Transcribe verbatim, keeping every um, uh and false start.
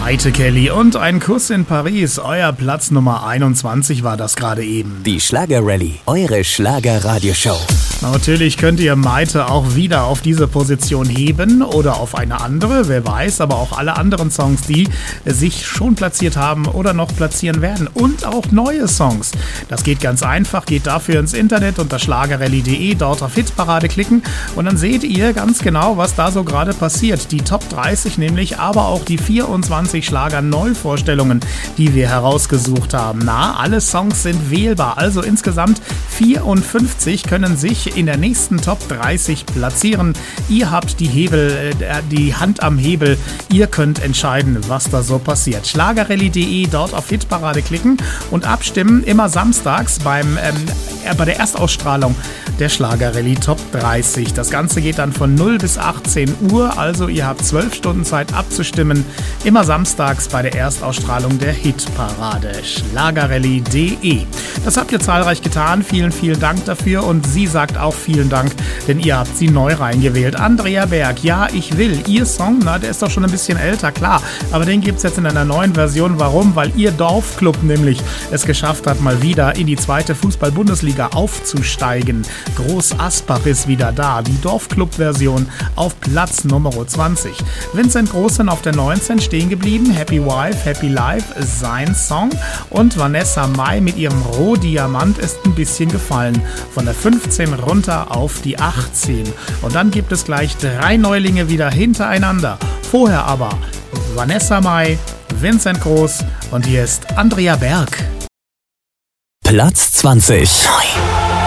Maite Kelly und ein Kuss in Paris. Euer Platz Nummer einundzwanzig war das gerade eben. Die Schlager-Rallye, eure Schlager-Radioshow. Natürlich könnt ihr Maite auch wieder auf diese Position heben oder auf eine andere, wer weiß, aber auch alle anderen Songs, die sich schon platziert haben oder noch platzieren werden und auch neue Songs. Das geht ganz einfach, geht dafür ins Internet unter schlagerrallye punkt de, dort auf Hitparade klicken und dann seht ihr ganz genau, was da so gerade passiert. Die Top dreißig nämlich, aber auch die vierundzwanzig Schlager-Neuvorstellungen, die wir herausgesucht haben. Na, alle Songs sind wählbar, also insgesamt vierundfünfzig können sich in der nächsten Top dreißig platzieren. Ihr habt die Hebel, äh, die Hand am Hebel. Ihr könnt entscheiden, was da so passiert. schlagerrallye punkt de, dort auf Hitparade klicken und abstimmen. Immer samstags beim, ähm, äh, bei der Erstausstrahlung der Schlagerrallye Top dreißig. Das Ganze geht dann von null bis achtzehn Uhr. Also ihr habt zwölf Stunden Zeit abzustimmen. Immer samstags bei der Erstausstrahlung der Hitparade. schlagerrallye punkt de. Das habt ihr zahlreich getan. Vielen, vielen Dank dafür. Und sie sagt auch vielen Dank, denn ihr habt sie neu reingewählt. Andrea Berg, ja, ich will. Ihr Song, na, der ist doch schon ein bisschen älter, klar. Aber den gibt es jetzt in einer neuen Version. Warum? Weil ihr Dorfclub nämlich es geschafft hat, mal wieder in die zweite Fußball-Bundesliga aufzusteigen. Groß Asbach ist wieder da. Die Dorfclub-Version auf Platz Nummer zwanzig. Vincent Großen auf der neunzehn stehen geblieben. Happy Wife, Happy Life ist sein Song. Und Vanessa Mai mit ihrem Rohdiamant ist ein bisschen gefallen. Von der fünfzehn runter auf die achtzehn. Und dann gibt es gleich drei Neulinge wieder hintereinander. Vorher aber Vanessa Mai, Vincent Groß und hier ist Andrea Berg. Platz zwanzig.